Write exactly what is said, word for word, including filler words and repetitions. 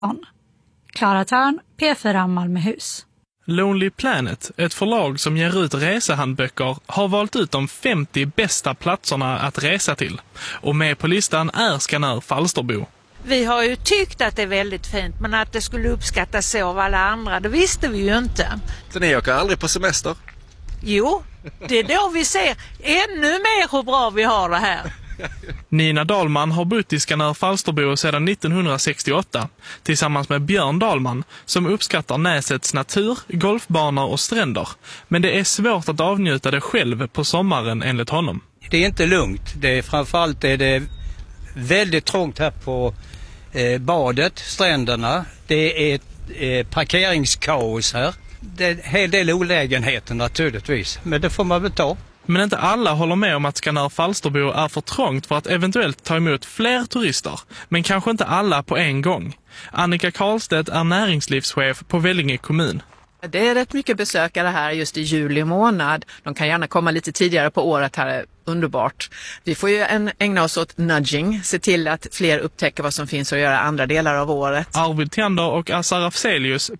Klara Törn, P fyra Malmöhus. Lonely Planet, ett förlag som ger ut resehandböcker, har valt ut de femtio bästa platserna att resa till. Och med på listan är Skanör Falsterbo. Vi har ju tyckt att det är väldigt fint, men att det skulle uppskattas så av alla andra, det visste vi ju inte. Så ni åker aldrig på semester? Jo, det är då vi ser ännu mer hur bra vi har det här. Nina Dahlman har bott i Skanör Falsterbo sedan nittonhundrasextioåtta tillsammans med Björn Dahlman som uppskattar Näsets natur, golfbanor och stränder. Men det är svårt att avnjuta det själv på sommaren enligt honom. Det är inte lugnt. Det är, framförallt är det väldigt trångt här på eh, badet, stränderna. Det är ett eh, parkeringskaos här. Det är en hel del olägenheter naturligtvis, men det får man väl ta. Men inte alla håller med om att Skanör Falsterbo är för trångt för att eventuellt ta emot fler turister, men kanske inte alla på en gång. Annika Karlstedt är näringslivschef på Vellinge kommun. Det är rätt mycket besökare här just i juli månad. De kan gärna komma lite tidigare på året, här är underbart. Vi får ju en, ägna oss åt nudging, se till att fler upptäcker vad som finns att göra andra delar av året. Arvid Tiander och Assar Afzelius